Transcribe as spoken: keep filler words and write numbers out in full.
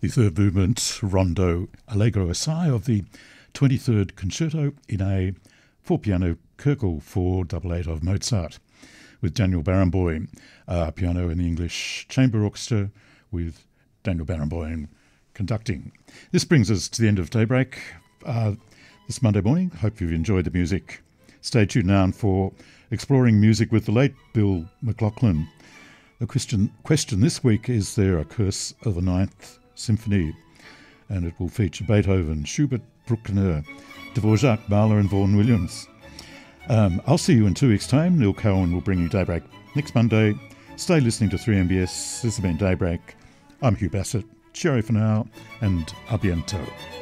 the third movement, Rondo Allegro Assai of the twenty-third Concerto in A for piano Köchel for double eight of Mozart, with Daniel Barenboim, uh, piano in the English Chamber Orchestra, with Daniel Barenboim conducting. This brings us to the end of Daybreak uh, this Monday morning. Hope you've enjoyed the music. Stay tuned now for Exploring Music with the late Bill McLaughlin. The question, question this week, is there a curse of the Ninth Symphony? And it will feature Beethoven, Schubert, Bruckner, Dvorak, Mahler and Vaughan Williams. Um, I'll see you in two weeks' time. Neil Cohen will bring you Daybreak next Monday. Stay listening to three M B S. This has been Daybreak. I'm Hugh Bassett. Cheerio for now, and a bientôt.